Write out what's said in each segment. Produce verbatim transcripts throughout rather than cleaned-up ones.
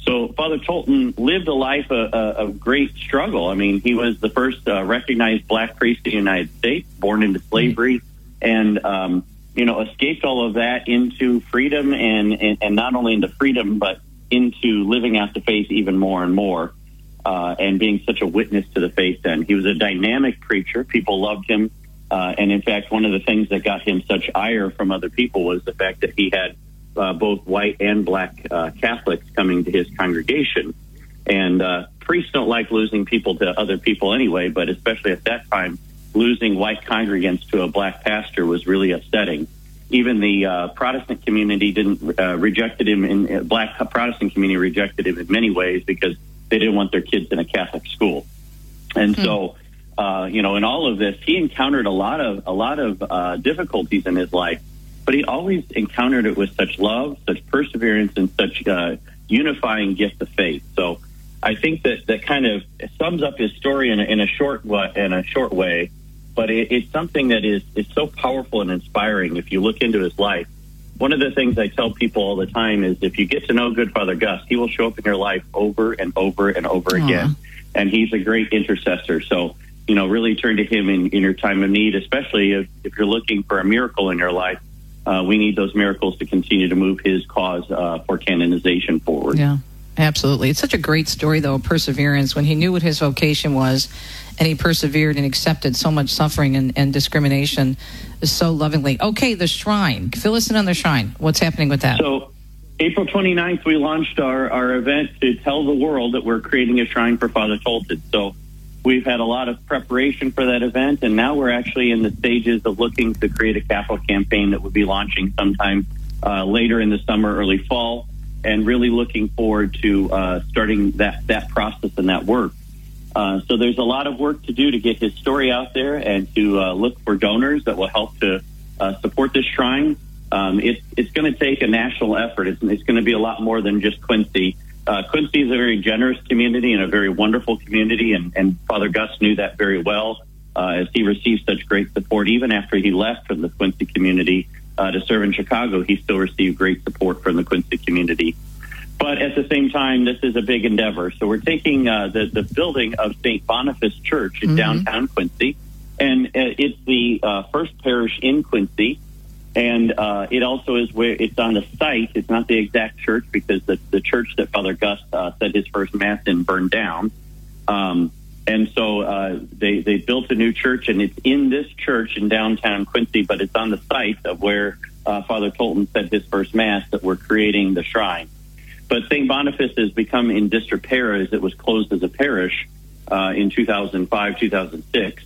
So Father Tolton lived a life of, of great struggle. I mean, he was the first uh, recognized black priest in the United States, born into slavery, and, um, you know, escaped all of that into freedom, and, and, and not only into freedom, but into living out the faith even more and more, uh, and being such a witness to the faith then. He was a dynamic preacher. People loved him. Uh, and, in fact, one of the things that got him such ire from other people was the fact that he had Uh, both white and black uh, Catholics coming to his congregation. And uh, priests don't like losing people to other people anyway, but especially at that time, losing white congregants to a black pastor was really upsetting. Even the uh, Protestant community didn't uh, rejected him, in uh, black Protestant community rejected him in many ways because they didn't want their kids in a Catholic school. And hmm. so, uh, you know, in all of this, he encountered a lot of a lot of uh, difficulties in his life. But he always encountered it with such love, such perseverance, and such uh, unifying gift of faith. So I think that that kind of sums up his story in a, in a short in a short way. But it, it's something that is is so powerful and inspiring if you look into his life. One of the things I tell people all the time is if you get to know good Father Gus, he will show up in your life over and over and over Aww. again. And he's a great intercessor. So, you know, really turn to him in, in your time of need, especially if, if you're looking for a miracle in your life. Uh, we need those miracles to continue to move his cause uh, for canonization forward. Yeah, absolutely. It's such a great story, though, perseverance. When he knew what his vocation was, and he persevered and accepted so much suffering and, and discrimination so lovingly. Okay, the shrine. Fill us in on the shrine. What's happening with that? So, April twenty-ninth, we launched our, our event to tell the world that we're creating a shrine for Father Tolton. So, we've had a lot of preparation for that event, and now we're actually in the stages of looking to create a capital campaign that will be launching sometime uh, later in the summer, early fall, and really looking forward to uh, starting that, that process and that work. Uh, so there's a lot of work to do to get his story out there and to uh, look for donors that will help to uh, support this shrine. Um, it, it's going to take a national effort. It's, it's going to be a lot more than just Quincy. Uh, Quincy is a very generous community and a very wonderful community, and, and Father Gus knew that very well uh, as he received such great support. Even after he left from the Quincy community uh, to serve in Chicago, he still received great support from the Quincy community. But at the same time, this is a big endeavor. So we're taking uh, the, the building of Saint Boniface Church in mm-hmm. downtown Quincy, and uh, it's the uh, first parish in Quincy. And uh, it also is where it's on the site. It's not the exact church because the, the church that Father Gus uh, said his first mass in burned down. Um, and so uh, they, they built a new church, and it's in this church in downtown Quincy, but it's on the site of where uh, Father Tolton said his first mass that we're creating the shrine. But Saint Boniface has become in disrepair as it was closed as a parish uh, in two thousand five, two thousand six.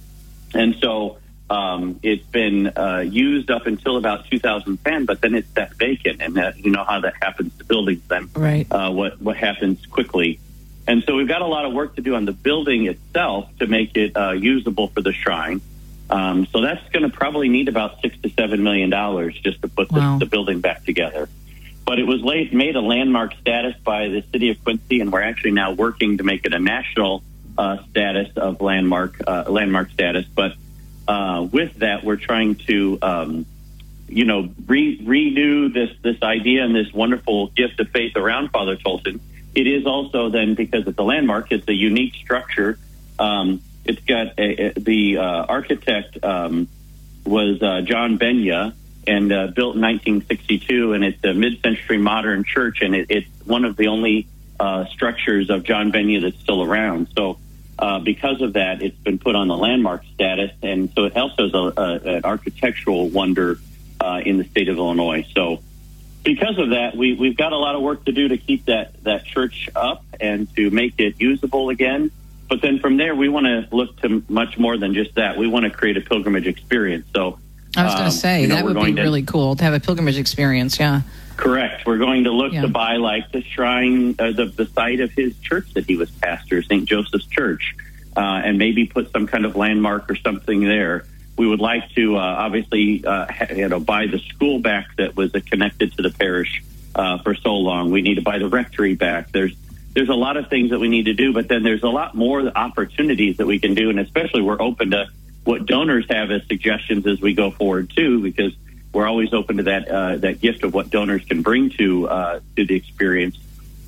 And so Um, it's been uh, used up until about two thousand ten, but then it's set vacant, and that, you know how that happens to buildings then. Right. Uh, what what happens quickly. And so we've got a lot of work to do on the building itself to make it uh, usable for the shrine. Um, so that's going to probably need about six to seven million dollars just to put wow. the, the building back together. But it was late, made a landmark status by the city of Quincy, and we're actually now working to make it a national uh, status of landmark uh, landmark status. But Uh, with that, we're trying to, um, you know, re- renew this this idea and this wonderful gift of faith around Father Tolton. It is also then, because it's a landmark, it's a unique structure. Um, it's got a, a, the uh, architect um, was uh, John Benya, and uh, built in nineteen sixty-two, and it's a mid-century modern church, and it, it's one of the only uh, structures of John Benya that's still around. So. Uh, because of that, it's been put on the landmark status, and so it also is a, a, an architectural wonder uh, in the state of Illinois. So because of that, we, we've got a lot of work to do to keep that, that church up and to make it usable again. But then from there, we want to look to much more than just that. We want to create a pilgrimage experience. So I was going to say, um, you know, that would be to, really cool to have a pilgrimage experience, yeah. Correct. We're going to look yeah. to buy, like, the shrine, uh, the, the site of his church that he was pastor, Saint Joseph's Church, uh, and maybe put some kind of landmark or something there. We would like to, uh, obviously, uh, ha- you know, buy the school back that was uh, connected to the parish uh, for so long. We need to buy the rectory back. There's there's a lot of things that we need to do, but then there's a lot more opportunities that we can do, and especially we're open to what donors have as suggestions as we go forward, too, because we're always open to that uh, that gift of what donors can bring to uh, to the experience.